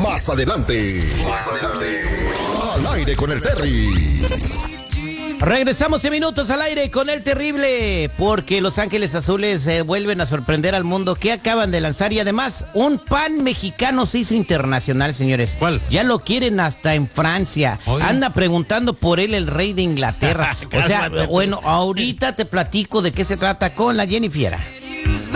Más adelante. Al aire con el Terry. Regresamos en minutos al aire con el terrible, porque Los Ángeles Azules vuelven a sorprender al mundo que acaban de lanzar, y además un pan mexicano se hizo internacional, señores. ¿Cuál? Ya lo quieren hasta en Francia. Oye. Anda preguntando por él el rey de Inglaterra. O sea, bueno, ahorita te platico de qué se trata con la Jennifiera.